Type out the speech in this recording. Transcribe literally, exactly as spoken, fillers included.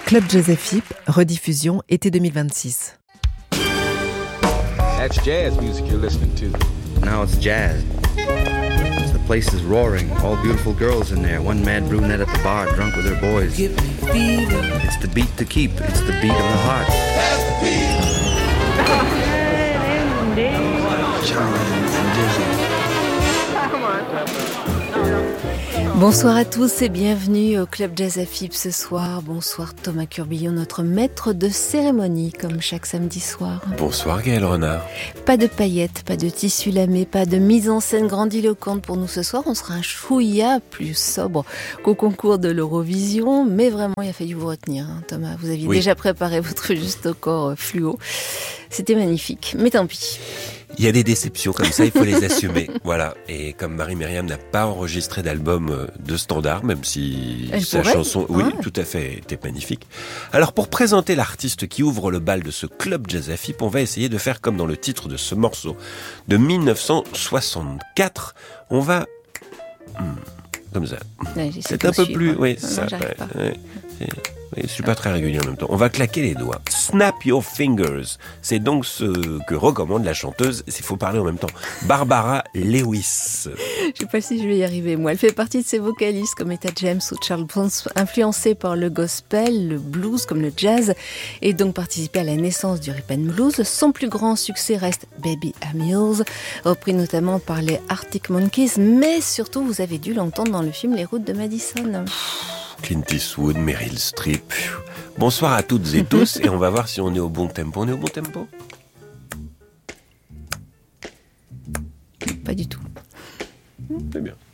Club Jazz F I P, rediffusion été deux mille vingt-six. That's jazz music you're listening to. Now it's jazz. The place is roaring. All beautiful girls in there. One mad brunette at the bar, drunk with her boys. It's the beat to keep. It's the beat of the heart. That's the beat. Bonsoir à tous et bienvenue au Club Jazz F I P ce soir. Bonsoir Thomas Curbillon, notre maître de cérémonie, comme chaque samedi soir. Bonsoir Gaël Renard. Pas de paillettes, pas de tissu lamé, pas de mise en scène grandiloquente pour nous ce soir. On sera un chouïa plus sobre qu'au concours de l'Eurovision, mais vraiment il a fallu vous retenir, hein, Thomas. Vous aviez oui. déjà préparé votre juste au corps fluo. C'était magnifique, mais tant pis. Il y a des déceptions comme ça, il faut les assumer. Voilà. Et comme Marie-Myriam n'a pas enregistré d'album de standard, même si Elle sa pourrait. chanson, oui, Ouais. tout à fait, était magnifique. Alors, pour présenter l'artiste qui ouvre le bal de ce Club Jazz F I P, on va essayer de faire comme dans le titre de ce morceau de dix-neuf cent soixante-quatre. On va, hmm, comme ça. Ouais, C'est un peu suivre. plus, oui, Non, ça. j'arrive ouais, pas. ouais, c'est- oui, je suis pas très régulier en même temps. On va claquer les doigts. Snap your fingers. C'est donc ce que recommande la chanteuse, s'il faut parler en même temps, Barbara Lewis. Je sais pas si je vais y arriver, moi. Elle fait partie de ces vocalistes comme Etta James ou Charles Bronson, influencés par le gospel, le blues comme le jazz, et donc participé à la naissance du rhythm and blues. Son plus grand succès reste Baby I'm Yours, repris notamment par les Arctic Monkeys, mais surtout vous avez dû l'entendre dans le film Les Routes de Madison. Clint Eastwood, Meryl Streep. Bonsoir à toutes et tous, et on va voir si on est au bon tempo. On est au bon tempo ? Pas du tout. C'est bien.